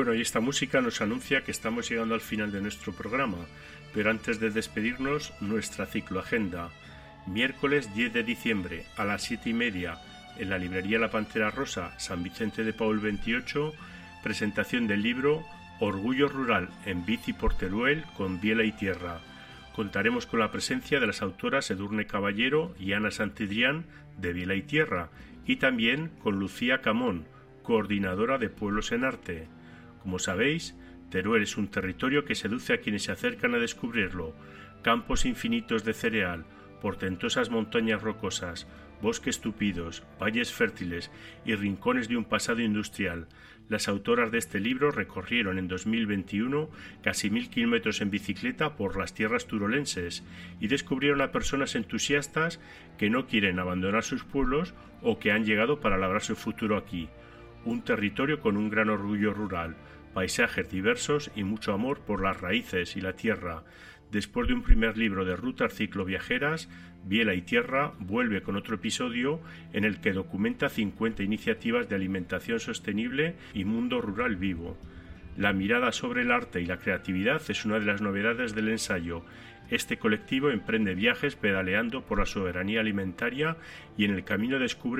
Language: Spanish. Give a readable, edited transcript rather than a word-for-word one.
Bueno, y esta música nos anuncia que estamos llegando al final de nuestro programa, pero antes de despedirnos, nuestra cicloagenda. Miércoles 10 de diciembre a las 7:30 en la librería La Pantera Rosa, San Vicente de Paúl 28, presentación del libro Orgullo Rural en bici por Teruel con biela y tierra. Contaremos con la presencia de las autoras Edurne Caballero y Ana Santidrián de Biela y Tierra, y también con Lucía Camón, coordinadora de Pueblos en Arte. Como sabéis, Teruel es un territorio que seduce a quienes se acercan a descubrirlo. Campos infinitos de cereal, portentosas montañas rocosas, bosques tupidos, valles fértiles y rincones de un pasado industrial. Las autoras de este libro recorrieron en 2021 casi 1000 kilómetros en bicicleta por las tierras turolenses y descubrieron a personas entusiastas que no quieren abandonar sus pueblos o que han llegado para labrar su futuro aquí. Un territorio con un gran orgullo rural, paisajes diversos y mucho amor por las raíces y la tierra. Después de un primer libro de rutas cicloviajeras, Biela y Tierra vuelve con otro episodio en el que documenta 50 iniciativas de alimentación sostenible y mundo rural vivo. La mirada sobre el arte y la creatividad es una de las novedades del ensayo. Este colectivo emprende viajes pedaleando por la soberanía alimentaria y en el camino descubre